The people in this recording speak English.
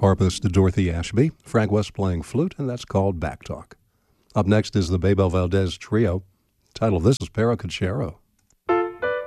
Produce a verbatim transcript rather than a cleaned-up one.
harpist Dorothy Ashby, Frank West playing flute, and that's called Back Talk. Up next is the Bebel Valdez Trio. The title of this is Paracachero.